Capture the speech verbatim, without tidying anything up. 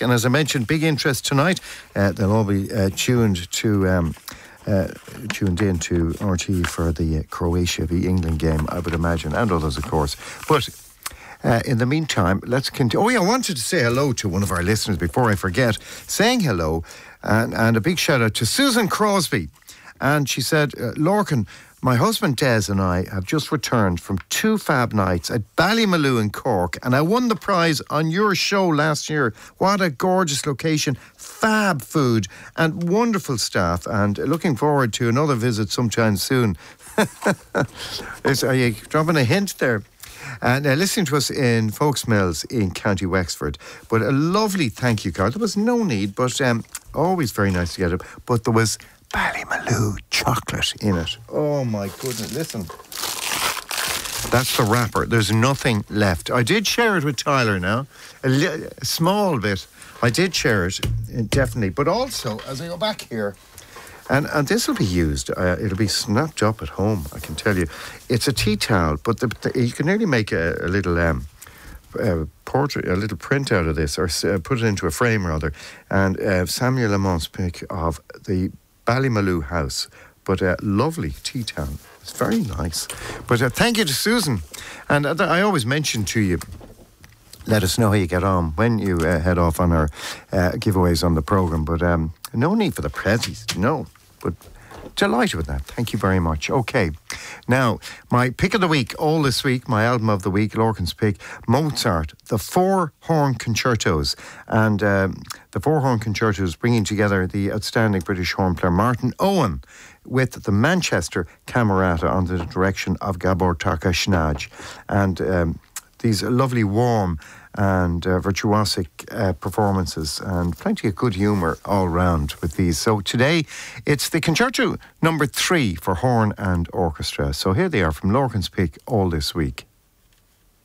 And as I mentioned, big interest tonight. Uh, they'll all be uh, tuned to... Um, Uh, tuned in to R T E for the uh, Croatia v England game, I would imagine, and others, of course. But uh, in the meantime, let's continue. Oh, yeah, I wanted to say hello to one of our listeners before I forget. Saying hello, and, and a big shout out to Susan Crosby. And she said, uh, Lorcan, my husband Des and I have just returned from two fab nights at Ballymaloe in Cork, and I won the prize on your show last year. What a gorgeous location, fab food and wonderful staff, and looking forward to another visit sometime soon. Is, are you dropping a hint there? And uh, listening to us in Folksmills in County Wexford. But a lovely thank you card. There was no need, but um, always very nice to get it. But there was Ballymaloe chocolate in it. Oh my goodness, listen. That's the wrapper. There's nothing left. I did share it with Tyler now. A, li- a small bit. I did share it, definitely. But also, as I go back here, and, and this will be used, uh, it'll be snapped up at home, I can tell you. It's a tea towel, but the, the, you can nearly make a, a little... Um, Uh, portrait, a little print out of this, or uh, put it into a frame rather. And uh, Samuel Lamont's pic of the Ballymaloe house, but a uh, lovely tea towel. It's very nice. But uh, thank you to Susan. And uh, I always mention to you, let us know how you get on when you uh, head off on our uh, giveaways on the programme. But um, no need for the prezzies, no. But delighted with that. Thank you very much. Okay. Now, my pick of the week, all this week, my album of the week, Lorcan's pick, Mozart, the Four Horn Concertos. And um, the Four Horn Concertos bringing together the outstanding British horn player Martin Owen with the Manchester Camerata under the direction of Gabor Takashnaj. And um, these lovely, warm and uh, virtuosic uh, performances, and plenty of good humour all round with these. So today it's the concerto number three for horn and orchestra. So here they are from Lorcan's pick, all this week.